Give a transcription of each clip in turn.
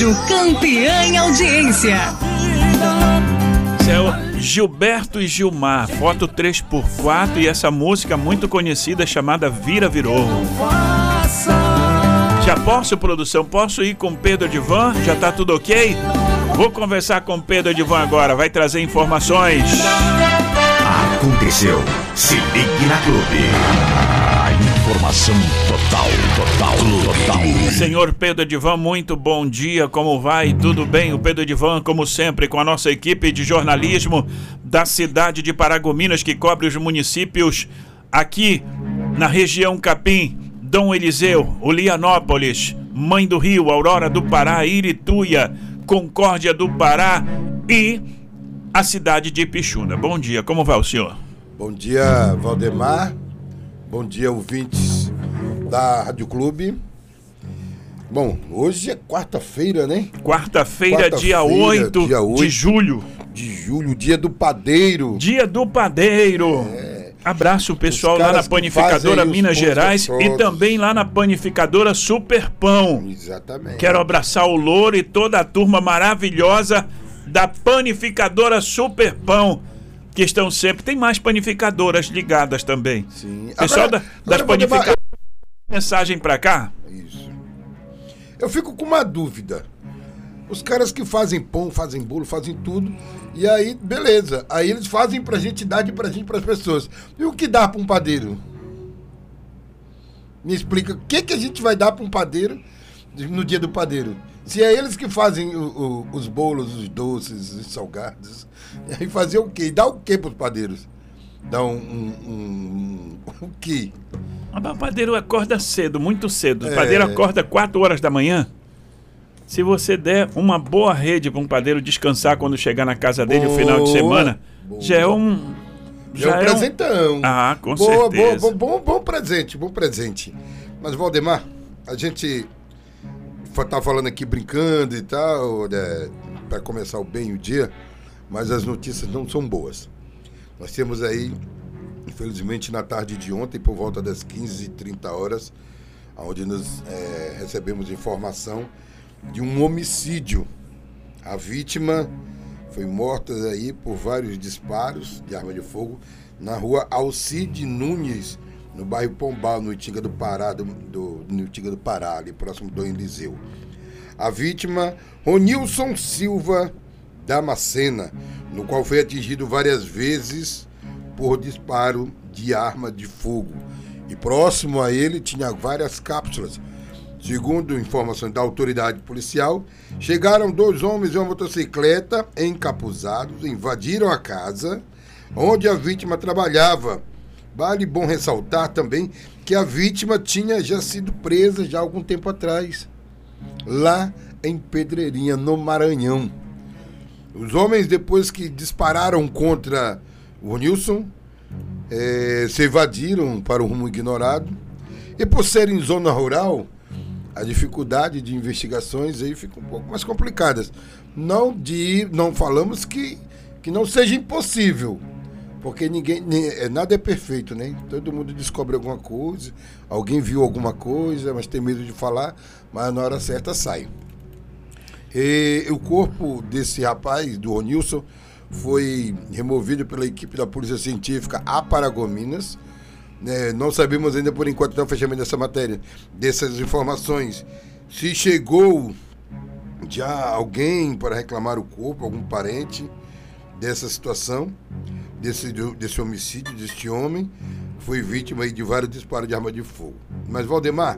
Rádio campeã em audiência. Esse é o Gilberto e Gilmar, foto 3x4, e essa música muito conhecida chamada Vira Virou. Já posso, produção? Posso ir com Pedro Edivan? Já tá tudo ok? Vou conversar com Pedro Edivan agora, vai trazer informações. Aconteceu. Se ligue na Clube. A informação total. Senhor Pedro Edivan, muito bom dia, como vai? Tudo bem? O Pedro Edivan, como sempre, com a nossa equipe de jornalismo da cidade de Paragominas, que cobre os municípios aqui na região Capim, Dom Eliseu, Ulianópolis, Mãe do Rio, Aurora do Pará, Irituia, Concórdia do Pará e a cidade de Ipixuna. Bom dia, como vai o senhor? Bom dia, Valdemar. Bom dia, ouvintes da Rádio Clube. Bom, hoje é quarta-feira, né? Quarta-feira, dia 8 de julho. De julho, dia do padeiro. Dia do padeiro. Abraço o pessoal lá na panificadora Minas Gerais e também lá na panificadora Super Pão. Exatamente. Quero abraçar o Louro e toda a turma maravilhosa da panificadora Super Pão, que estão sempre. Tem mais panificadoras ligadas também. Sim. Pessoal das panificadoras, mensagem pra cá. Isso. Eu fico com uma dúvida. Os caras que fazem pão, fazem bolo, fazem tudo, e aí, beleza. Aí eles fazem pra gente, dar de presente pras pessoas. E o que dá pra um padeiro? Me explica, o que a gente vai dar pra um padeiro no dia do padeiro? Se é eles que fazem os bolos, os doces, os salgados, e aí fazer o quê? Dá o quê pros padeiros? Dá o quê? O padeiro acorda cedo, muito cedo. O padeiro acorda 4 horas da manhã. Se você der uma boa rede para um padeiro descansar quando chegar na casa dele no final de semana, já é um... Já é um presentão. Ah, com certeza. Bom presente. Mas, Valdemar, a gente tá falando aqui brincando e tal, né, para começar o dia, mas as notícias não são boas. Nós temos aí, infelizmente, na tarde de ontem, por volta das 15h30, onde nós recebemos informação de um homicídio. A vítima foi morta aí por vários disparos de arma de fogo na rua Alcide Nunes, no bairro Pombal, no Itinga do Pará, no Itinga do Pará, ali próximo do Eliseu. A vítima, Ronilson Silva Damascena, no qual foi atingido várias vezes por disparo de arma de fogo. E próximo a ele tinha várias cápsulas. Segundo informações da autoridade policial, chegaram 2 homens e uma motocicleta encapuzados, invadiram a casa onde a vítima trabalhava. Vale bom ressaltar também que a vítima tinha já sido presa já há algum tempo atrás, lá em Pedreirinha, no Maranhão. Os homens, depois que dispararam contra o Ronilson, se evadiram para o rumo ignorado. E por serem em zona rural, a dificuldade de investigações aí fica um pouco mais complicadas. Não falamos que não seja impossível, porque nada é perfeito, né? Todo mundo descobre alguma coisa, alguém viu alguma coisa, mas tem medo de falar, mas na hora certa sai. E o corpo desse rapaz, do Ronilson, foi removido pela equipe da Polícia Científica a Paragominas. Não sabemos ainda por enquanto, até o fechamento dessa matéria, dessas informações, se chegou já alguém para reclamar o corpo, algum parente dessa situação, desse homicídio, deste homem, foi vítima aí de vários disparos de arma de fogo. Mas, Valdemar,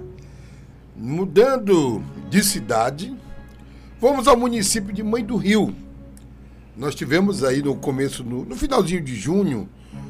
mudando de cidade, vamos ao município de Mãe do Rio. Nós tivemos aí no começo, no finalzinho de junho,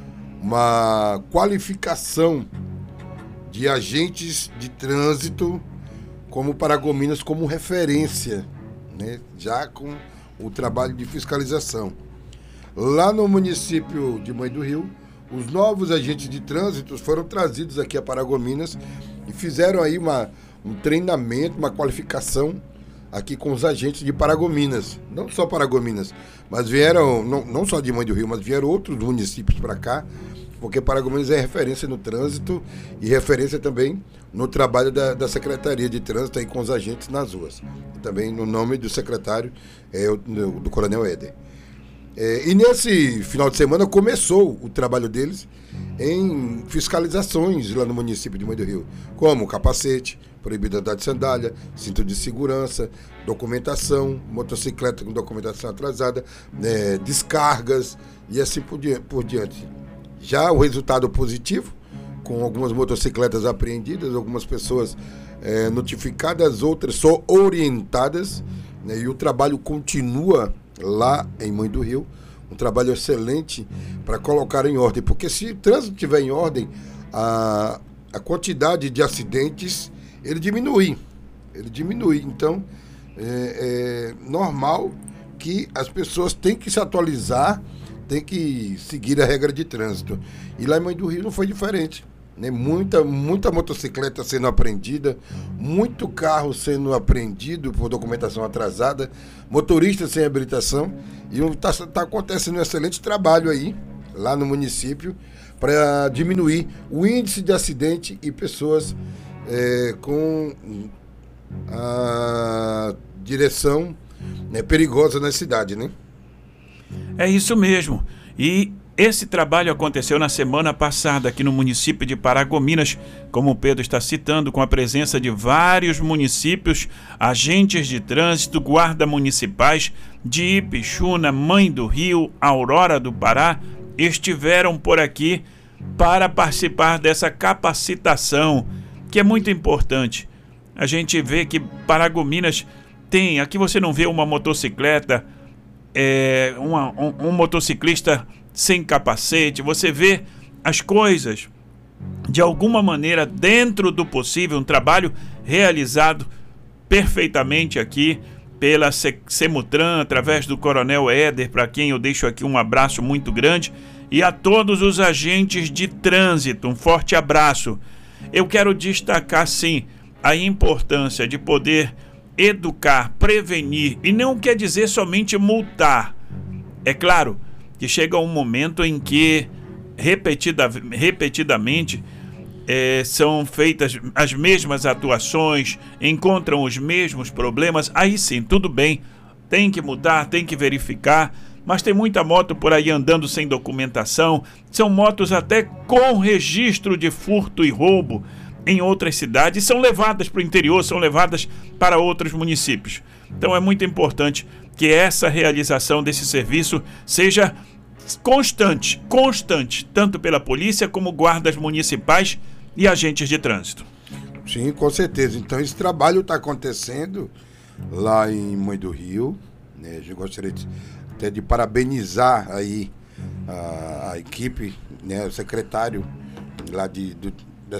uma qualificação de agentes de trânsito como Paragominas como referência, né? Já com o trabalho de fiscalização. Lá no município de Mãe do Rio, os novos agentes de trânsito foram trazidos aqui a Paragominas e fizeram aí um treinamento, uma qualificação aqui com os agentes de Paragominas. Não só Paragominas, mas vieram, não só de Mãe do Rio, mas vieram outros municípios para cá, porque Paragominas é referência no trânsito e referência também no trabalho da Secretaria de Trânsito aí com os agentes nas ruas. E também no nome do secretário, do Coronel Éder. E nesse final de semana começou o trabalho deles em fiscalizações lá no município de Moinho do Rio, como capacete, proibido andar de sandália, cinto de segurança, documentação, motocicleta com documentação atrasada, descargas e assim por diante. Já o resultado positivo, com algumas motocicletas apreendidas, algumas pessoas notificadas, outras só orientadas, né, e o trabalho continua lá em Moinho do Rio, um trabalho excelente para colocar em ordem, porque se o trânsito estiver em ordem, a quantidade de acidentes ele diminui. Então é normal que as pessoas têm que se atualizar, têm que seguir a regra de trânsito. E lá em Moinho do Rio não foi diferente, né? Muita motocicleta sendo apreendida, muito carro sendo apreendido por documentação atrasada, motoristas sem habilitação, e está acontecendo um excelente trabalho aí, lá no município, para diminuir o índice de acidente e pessoas com a direção perigosa na cidade, né? É isso mesmo. E esse trabalho aconteceu na semana passada aqui no município de Paragominas, como o Pedro está citando, com a presença de vários municípios, agentes de trânsito, guarda municipais de Ipixuna, Moinho do Rio, Aurora do Pará, estiveram por aqui para participar dessa capacitação, que é muito importante. A gente vê que Paragominas tem, aqui você não vê uma motocicleta, um motociclista sem capacete, você vê as coisas de alguma maneira dentro do possível, um trabalho realizado perfeitamente aqui pela Semutran, através do Coronel Éder, para quem eu deixo aqui um abraço muito grande, e a todos os agentes de trânsito, um forte abraço. Eu quero destacar, sim, a importância de poder educar, prevenir, e não quer dizer somente multar. É claro que chega um momento em que repetidamente são feitas as mesmas atuações, encontram os mesmos problemas, aí sim, tudo bem, tem que mudar, tem que verificar, mas tem muita moto por aí andando sem documentação, são motos até com registro de furto e roubo em outras cidades, são levadas para o interior, são levadas para outros municípios. Então é muito importante que essa realização desse serviço seja constante, tanto pela polícia como guardas municipais e agentes de trânsito. Sim, com certeza. Então esse trabalho está acontecendo lá em Moinho do Rio, né? Eu gostaria até de parabenizar aí a equipe, né? O secretário lá o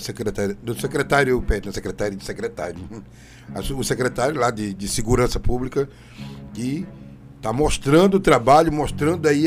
secretário lá de Segurança Pública, que está mostrando o trabalho, mostrando aí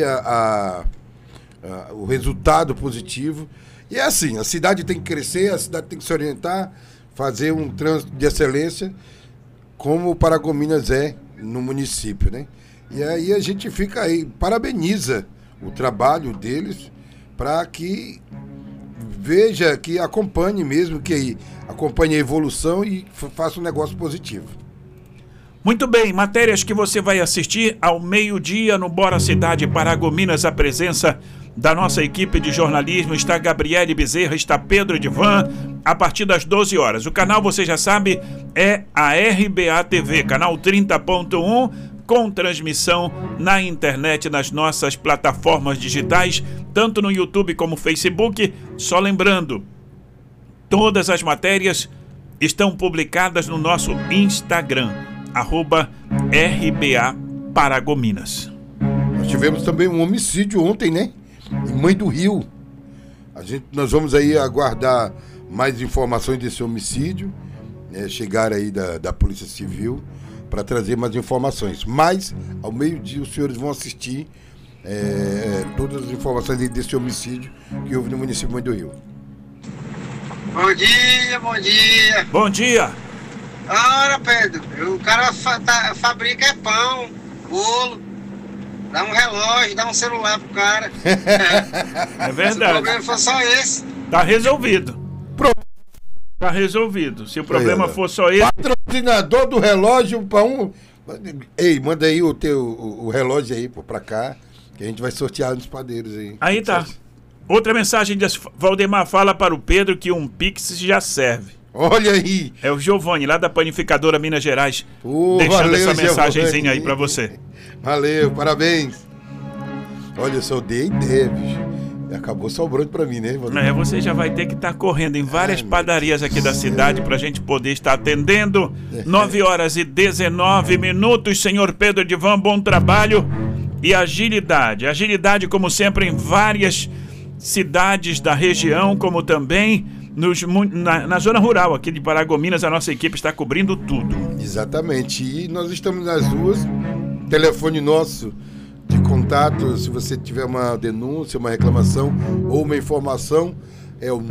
o resultado positivo. E é assim, a cidade tem que crescer, a cidade tem que se orientar, fazer um trânsito de excelência, como o Paragominas é no município, né? E aí a gente fica aí, parabeniza o trabalho deles, para que veja, que acompanhe mesmo, que acompanhe a evolução e faça um negócio positivo. Muito bem, matérias que você vai assistir ao meio-dia no Bora Cidade Paragominas, a presença da nossa equipe de jornalismo, está Gabriele Bezerra, está Pedro Edivan, a partir das 12 horas. O canal, você já sabe, é a RBA TV, canal 30.1, com transmissão na internet, nas nossas plataformas digitais, tanto no YouTube como no Facebook. Só lembrando, todas as matérias estão publicadas no nosso Instagram, @RBA Paragominas. Nós tivemos também um homicídio ontem, né? Em Moinho do Rio. Nós vamos aí aguardar mais informações desse homicídio, né? Chegar aí da Polícia Civil para trazer mais informações. Mas, ao meio-dia, os senhores vão assistir todas as informações desse homicídio que houve no município de Moinho do Rio. Bom dia, bom dia. Bom dia. Ora, Pedro, o cara fabrica pão, bolo, Dá um relógio, dá um celular pro cara. É Se o verdade. problema for só esse. Tá resolvido. Tá resolvido. Se o problema for só esse... Patrocinador do relógio para um... Ei, manda aí o relógio aí, pô, pra cá, que a gente vai sortear nos padeiros aí. Aí tá. Outra mensagem de Valdemar fala para o Pedro que um Pix já serve. Olha aí. É o Giovanni, lá da panificadora Minas Gerais, deixando valeu, essa mensagenzinha Giovanni. aí para você. Valeu, parabéns. Olha, eu só dei ideia, bicho. Acabou sobrando pra mim, né, Valdemar? Você já vai ter que estar correndo em várias padarias aqui da cidade pra gente poder estar atendendo. 9h19, senhor Pedro Edivan, bom trabalho e agilidade. Agilidade, como sempre, em várias cidades da região, como também na zona rural aqui de Paragominas. A nossa equipe está cobrindo tudo. Exatamente. E nós estamos nas ruas. Telefone nosso de contato, se você tiver uma denúncia, uma reclamação ou uma informação, é o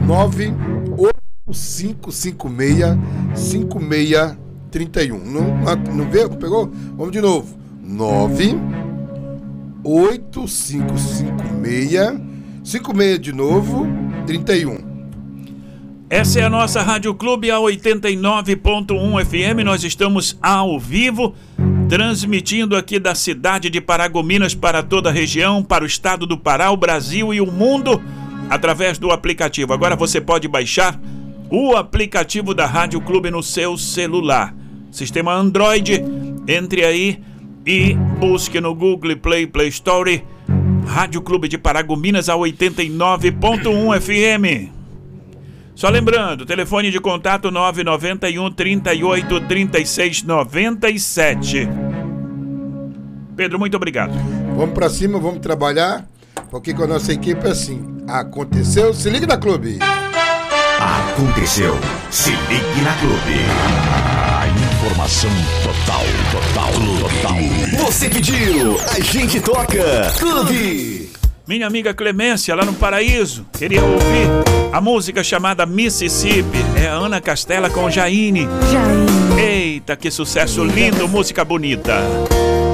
98556-5631. Não vê? Pegou? Vamos de novo. 98556 de novo, 31. Essa é a nossa Rádio Clube, a 89.1 FM. Nós estamos ao vivo, transmitindo aqui da cidade de Paragominas para toda a região, para o estado do Pará, o Brasil e o mundo, através do aplicativo. Agora você pode baixar o aplicativo da Rádio Clube no seu celular. Sistema Android, entre aí e busque no Google Play Store, Rádio Clube de Paragominas, a 89.1 FM. Só lembrando, telefone de contato 991 38 36 97. Pedro, muito obrigado. Vamos pra cima, vamos trabalhar, porque com a nossa equipe é assim. Aconteceu, se liga na Clube. Aconteceu, se ligue na Clube. A informação total. Você pediu, a gente toca. Clube. Minha amiga Clemência, lá no Paraíso, queria ouvir a música chamada Mississippi. É a Ana Castela com Jaine. Eita, que sucesso lindo, música bonita.